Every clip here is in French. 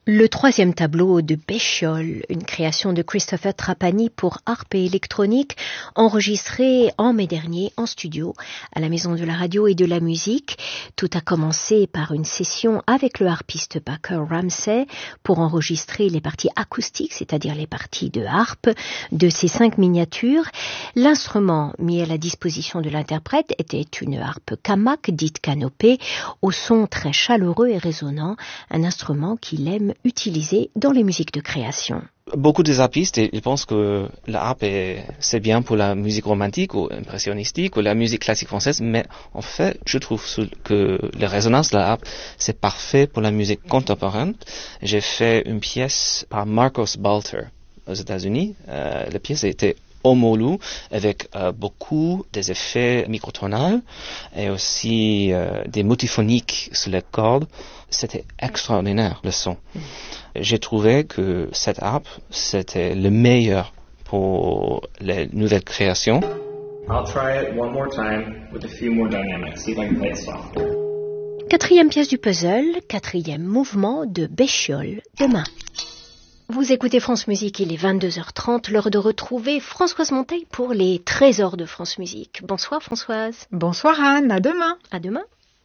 Le troisième tableau de Béchiol, une création de Christopher Trapani pour harpe et électronique, enregistré en mai dernier en studio à la Maison de la Radio et de la Musique. Tout a commencé par une session avec le harpiste Baker Ramsey pour enregistrer les parties acoustiques, c'est-à-dire les parties de harpe de ces 5 miniatures. L'instrument mis à la disposition de l'interprète était une harpe Kamak, dite canopée, au son très chaleureux et résonnant, un instrument qu'il aime utilisé dans les musiques de création. Beaucoup des harpistes, ils pensent que la harpe c'est bien pour la musique romantique ou impressionnistique ou la musique classique française, mais en fait, je trouve que la résonance de la harpe, c'est parfait pour la musique contemporaine. J'ai fait une pièce par Marcos Balter aux États-Unis. La pièce était Omolu avec beaucoup des effets microtonales et aussi des multiphoniques sur les cordes. C'était extraordinaire le son. J'ai trouvé que cette harpe c'était le meilleur pour les nouvelles créations. I'll try it one more time with a few more dynamics. See if I can play it soft. Quatrième pièce du puzzle, quatrième mouvement de Béchiol, demain. Vous écoutez France Musique, il est 22h30, l'heure de retrouver Françoise Monteil pour les trésors de France Musique. Bonsoir Françoise. Bonsoir Anne, à demain. À demain.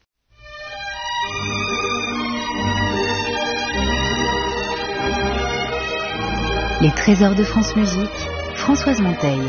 Les trésors de France Musique, Françoise Monteil.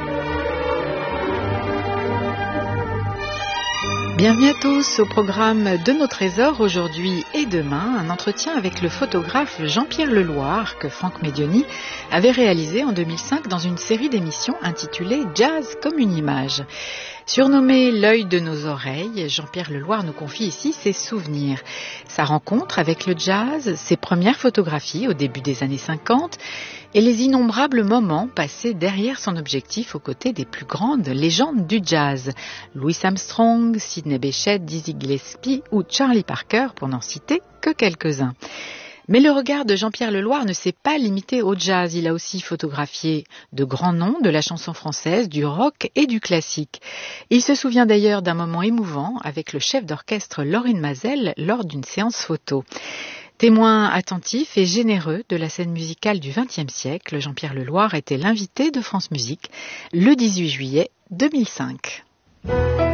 Bienvenue à tous au programme de nos trésors aujourd'hui et demain, un entretien avec le photographe Jean-Pierre Leloir que Franck Medioni avait réalisé en 2005 dans une série d'émissions intitulée Jazz comme une image. Surnommé l'œil de nos oreilles, Jean-Pierre Leloir nous confie ici ses souvenirs. Sa rencontre avec le jazz, ses premières photographies au début des années 50 et les innombrables moments passés derrière son objectif aux côtés des plus grandes légendes du jazz. Louis Armstrong, Sidney Bechet, Dizzy Gillespie ou Charlie Parker, pour n'en citer que quelques-uns. Mais le regard de Jean-Pierre Leloir ne s'est pas limité au jazz. Il a aussi photographié de grands noms de la chanson française, du rock et du classique. Il se souvient d'ailleurs d'un moment émouvant avec le chef d'orchestre Laurine Mazel lors d'une séance photo. Témoin attentif et généreux de la scène musicale du XXe siècle, Jean-Pierre Leloir était l'invité de France Musique le 18 juillet 2005.